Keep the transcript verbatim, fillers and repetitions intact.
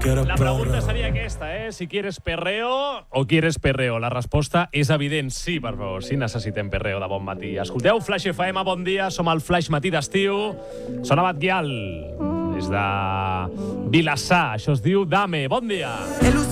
La pregunta seria aquesta, eh? Si quieres perreo o quieres perreo. La resposta és evident, sí, per favor. Sí, necessitem perreo de bon matí. Escolteu Flash F M, bon dia. Som al Flash Matí d'estiu. Sona Batguial. Des de Vilassar. Això es diu Dame. Bon dia.